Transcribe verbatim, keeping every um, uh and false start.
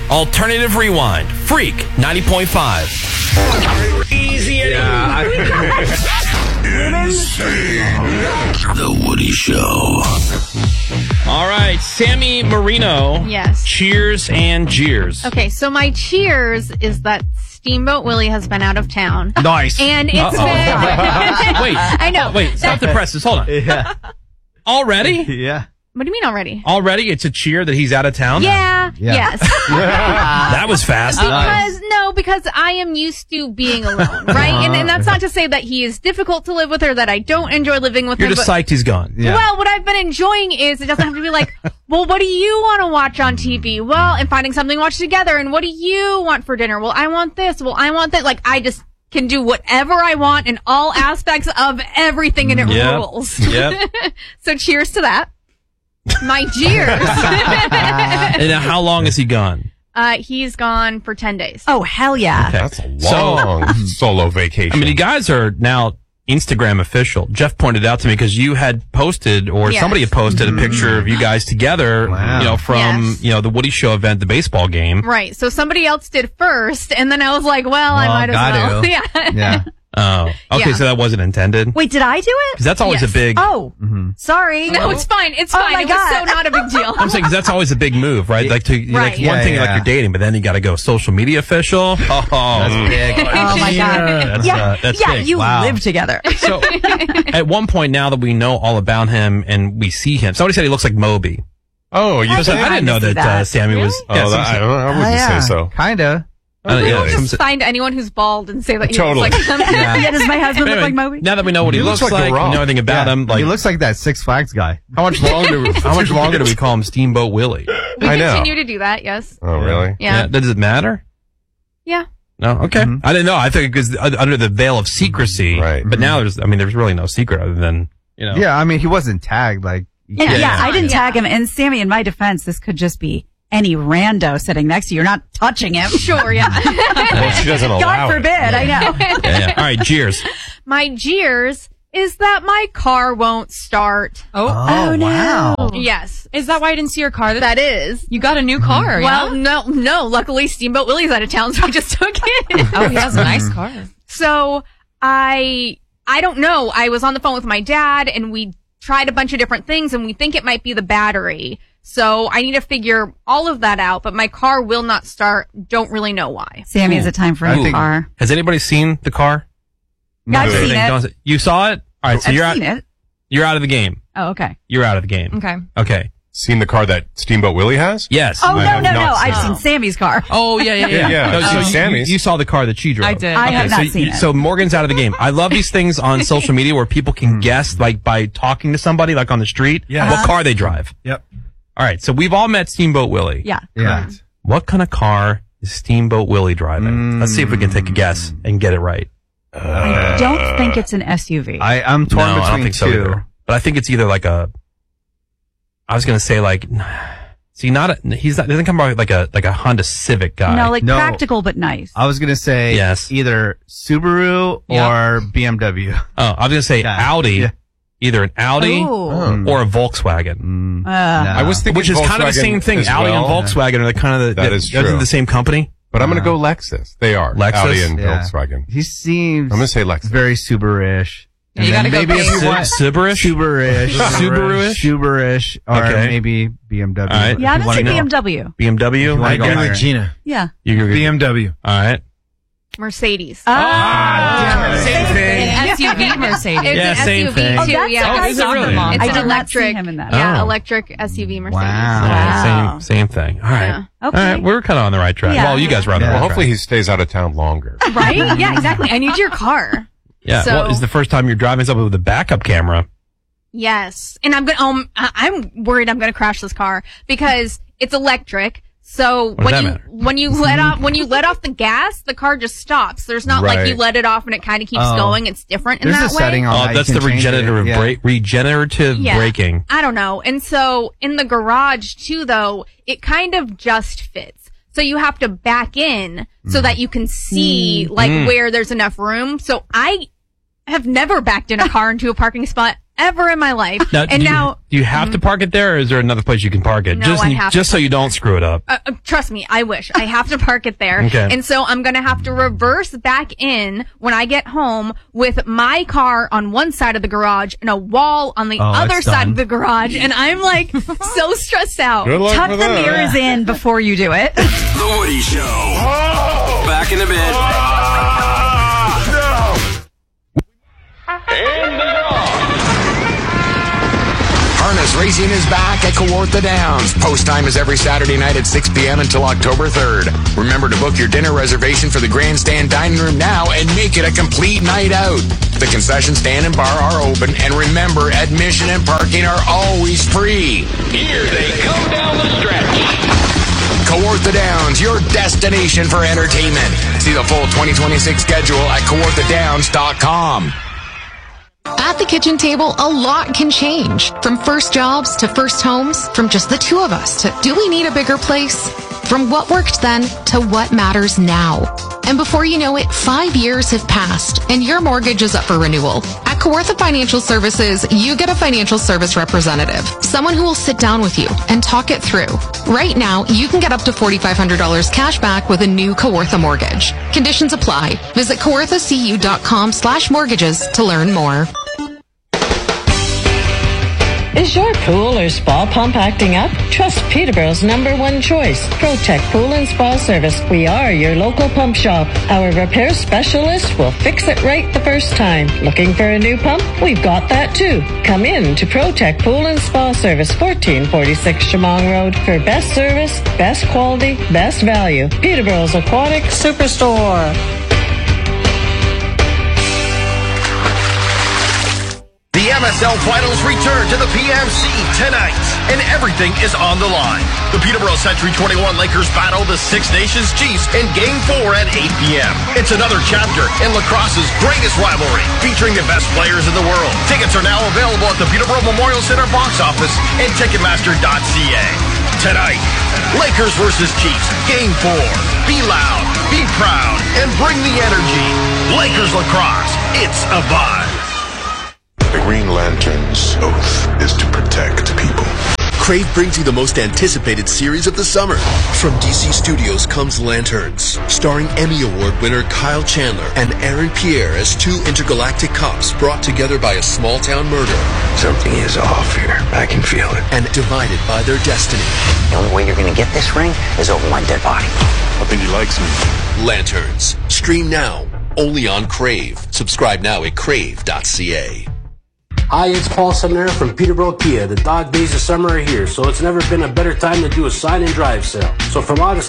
Alternative Rewind. Freak ninety point five. Easy. Yeah. The Woody Show. All right, Sammy Marino. Yes. Cheers and jeers. Okay, so my cheers is that Steamboat Willie has been out of town. Nice. And it's Uh-oh. been... Wait. I know. Wait, stop the presses. Hold on. Yeah. Already? Yeah. What do you mean already? Already? It's a cheer that he's out of town? Yeah. Yeah. Yes. That was fast. Because, no, because I am used to being alone, right? And, and that's not to say that he is difficult to live with or that I don't enjoy living with You're him. just but, psyched he's gone. Yeah. Well, what I've been enjoying is it doesn't have to be like, well, what do you want to watch on T V? Well, and finding something to watch together. And what do you want for dinner? Well, I want this. Well, I want that. Like, I just can do whatever I want in all aspects of everything, and it Yep. rules. Yep. So cheers to that. My jeers. And now how long is he gone? Uh, he's gone for ten days. Oh, hell yeah. Okay. That's a long solo vacation. I mean, you guys are now Instagram official. Jeff pointed out to me because you had posted, or Yes. somebody had posted a picture of you guys together, Wow. you know, from, Yes. you know, the Woody Show event, the baseball game. Right. So somebody else did first, and then I was like, well, I Well, might as gotta. well. yeah. Yeah. Oh, okay. Yeah. So that wasn't intended. Wait, did I do it? Because that's always Yes. a big, Oh, sorry. No, it's fine. It's Oh fine. my It was God. so not a big deal. I'm saying, because that's always a big move, right? Like, to, Right. like one Yeah, thing, yeah. like you're dating, but then you got to go social media official. Oh, That's big. Oh my God. That's, yeah, uh, that's yeah, big. you Wow. live together. So, at one point now that we know all about him and we see him, somebody said he looks like Moby. oh, you I So think? I didn't know see that, that. uh, Sammy was. Oh, yeah, that, I, don't, I wouldn't Oh, yeah. say so. Kinda. Uh, We yeah, will some- just find anyone who's bald and say that he Totally. looks like him. Yeah, does my husband Anyway, look like Moby? now that we know what he, He looks, looks like like, The Rock. we know everything about Yeah. him, like he looks like that Six Flags guy. how much longer? how much longer do we call him Steamboat Willie? We I know. continue to do that, yes. Oh, really? Yeah. Does it matter? Yeah. No. Okay. I didn't know. I think because under the veil of secrecy, Right. But now there's, I mean, there's really no secret other than you know. Yeah, I mean, he wasn't tagged. Like, Yeah, Yeah, yeah, yeah. I didn't Yeah. tag him. And Sammy, in my defense, this could just be any rando sitting next to you. You're not touching him. Sure, yeah. Well, she doesn't allow God it. forbid, I know. Yeah, yeah. All right. Cheers. My jeers is that my car won't start. Oh, Oh, no. wow. Yes. is that why I didn't see your car? That, That is. you got a new car, Well, yeah? no, no. Luckily, Steamboat Willie's out of town, so I just took it. Oh, he has a nice car. So I, I don't know. I was on the phone with my dad, and we tried a bunch of different things, and we think it might be the battery. So I need to figure all of that out. But my car will not start. Don't really know why. Sammy, is it time for a I new think- car? Has anybody seen the car? Yeah, I've Okay, seen then it. don't- You saw it? All right. So I've you're out. seen it. You're out of the game. Oh, okay. You're out of the game. Okay. Okay. Seen the car that Steamboat Willie has? Yes. Oh, I no, have no, not no. seen I've it. seen Sammy's car. Oh yeah, yeah, yeah. Yeah, No, I've so seen you, Sammy's. you saw the car that she drove. I did. I have so not you- seen it. So Morgan's out of the game. I love these things on social media where people can guess, like by talking to somebody, like on the street, Yeah. what car they drive. Yep. All right. So we've all met Steamboat Willie. Yeah. Yeah. What kind of car is Steamboat Willie driving? Mm. Let's see if we can take a guess and get it right. I don't think it's an S U V. I, I'm torn no, between I don't think so two. either. But I think it's either like a. I was gonna say like, see, not a, he's not doesn't come out like a like a Honda Civic guy. no, like No. practical but nice. I was gonna say Yes. either Subaru Yeah. or B M W. oh, I was gonna say Yeah. Audi, Yeah. either an Audi Ooh. or a Volkswagen. Mm, Uh, no. I was thinking Which is kind of the Volkswagen same thing. as Audi well. and Volkswagen are the kind of the, That is isn't true. the same company. But I'm going to go Lexus. They are. Lexus? Audi and Yeah. Volkswagen. He seems I'm going to say Lexus. very Subaru-ish. Yeah, you And gotta then go maybe if big. you want Subaru-ish? Subaru-ish, Subaru-ish? Subaru-ish, or Okay. maybe B M W. All right. yeah, If you that's wanna a go- B M W. B M W. you wanna I go guess. higher. Gina. Yeah. You- B M W. All right. Mercedes. Ah, Same thing. An S U V Mercedes. It's Yeah, an same S U V thing. too. Oh, that's yeah. like Oh, a is it soccer really? mom. It's I an did not electric, see him in that. Yeah, Oh. electric S U V Mercedes. Wow. Yeah, Wow. same same thing. All right. Yeah. Okay. All right. We're kind of on the right track. Yeah. Well, you guys were on the Yeah. right Well, track. hopefully he stays out of town longer. Right? Yeah, exactly. I need your car. Yeah. So- well, it's the first time you're driving something with a backup camera. Yes. And I'm going um I- I'm worried I'm going to crash this car because it's electric. So does when that you matter? when you let off when you let off the gas, the car just stops. There's not like Right. you let it off and it kind of keeps Oh. going. It's different in There's that a way. setting on Oh, that. You that's can the change it. regenerative Yeah. brake, regenerative Yeah. braking. I don't know. And so in the garage too, though, it kind of just fits. So you have to back in so that you can see like Mm. where there's enough room. So I have never backed in a car into a parking spot ever in my life. Now, and do now, you, do you have to park it there, or is there another place you can park it? No, just I have just to. so you don't screw it up. uh, uh, trust me, I wish. I have to park it there. Okay. And so I'm going to have to reverse back in when I get home with my car on one side of the garage and a wall on the Oh, other that's side dumb. of the garage. And I'm like so stressed out. Good luck Tuck with the that. mirrors in before you do it. The Woody Show. Back in a bit. Harness Racing is back at Kawartha Downs. Post time is every Saturday night at six p.m. until October third. Remember to book your dinner reservation for the grandstand dining room now and make it a complete night out. The concession stand and bar are open, and remember, admission and parking are always free. Here they come down the stretch. Kawartha Downs, your destination for entertainment. See the full twenty twenty-six schedule at kawartha downs dot com. At the kitchen table, a lot can change. From first jobs to first homes, from just the two of us to do we need a bigger place? From what worked then to what matters now. And before you know it, five years have passed and your mortgage is up for renewal. At Kawartha Financial Services, you get a financial service representative, someone who will sit down with you and talk it through. Right now, you can get up to forty-five hundred dollars cash back with a new Kawartha mortgage. Conditions apply. Visit kawartha c u dot com slash mortgages to learn more. Is your pool or spa pump acting up? Trust Peterborough's number one choice, ProTech Pool and Spa Service. We are your local pump shop. Our repair specialist will fix it right the first time. Looking for a new pump? We've got that too. Come in to ProTech Pool and Spa Service, fourteen forty-six Chemong Road for best service, best quality, best value. Peterborough's Aquatic Superstore. The M S L Finals return to the P M C tonight, and everything is on the line. The Peterborough Century twenty-one Lakers battle the Six Nations Chiefs in Game four at eight p.m. It's another chapter in lacrosse's greatest rivalry, featuring the best players in the world. Tickets are now available at the Peterborough Memorial Center box office and ticketmaster dot c a. Tonight, Lakers versus Chiefs, Game four. Be loud, be proud, and bring the energy. Lakers lacrosse, it's a buzz. The Green Lantern's oath is to protect people. Crave brings you the most anticipated series of the summer. From D C Studios comes Lanterns, starring Emmy Award winner Kyle Chandler and Aaron Pierre as two intergalactic cops brought together by a small-town murder. Something is off here. I can feel it. And divided by their destiny. The only way you're going to get this ring is over my dead body. I think he likes me. Lanterns. Stream now. Only on Crave. Subscribe now at crave dot c a. Hi, it's Paul Sumner from Peterborough Kia. The dog days of summer are here, so it's never been a better time to do a sign and drive sale. So from August